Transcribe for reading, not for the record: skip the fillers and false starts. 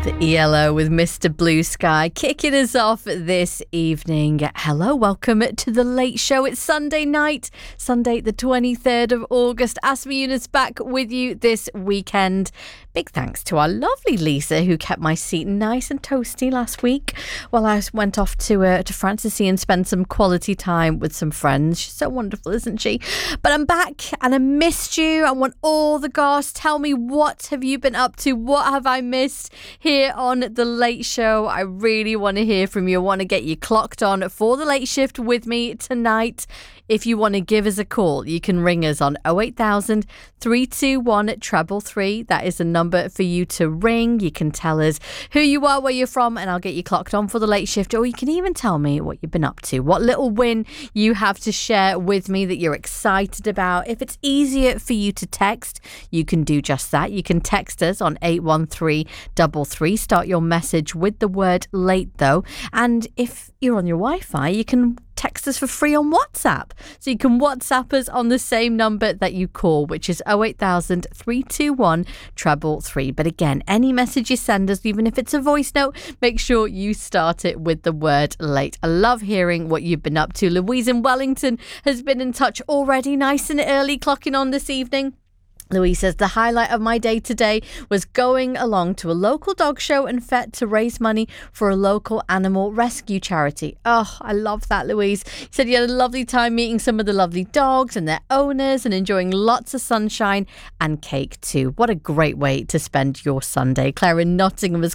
The ELO with Mr. Blue Sky kicking us off this evening. Hello, welcome to The Late Show. It's Sunday night, Sunday the 23rd of August. Asma Yunus back with you this weekend. Big thanks to our lovely Lisa, who kept my seat nice and toasty last week while I went off to France to see and spend some quality time with some friends. She's so wonderful, isn't she? But I'm back and I missed you. I want all the goss. Tell me, what have you been up to? What have I missed here on The Late Show? I really want to hear from you. I want to get you clocked on for the late shift with me tonight. If you want to give us a call, you can ring us on 08000 321 333. That is the number for you to ring. You can tell us who you are, where you're from, and I'll get you clocked on for the late shift. Or you can even tell me what you've been up to, what little win you have to share with me that you're excited about. If it's easier for you to text, you can do just that. You can text us on 81333. Start your message with the word late though. And if you're on your Wi-Fi, you can text us for free on WhatsApp. So you can WhatsApp us on the same number that you call, which is 08000 321 333. But again, any message you send us, even if it's a voice note, make sure you start it with the word late. I love hearing what you've been up to. Louise in Wellington has been in touch already, nice and early, clocking on this evening. Louise says, the highlight of my day today was going along to a local dog show and vet to raise money for a local animal rescue charity. Oh, I love that, Louise. You said you had a lovely time meeting some of the lovely dogs and their owners and enjoying lots of sunshine and cake too. What a great way to spend your Sunday. Claire in Nottingham has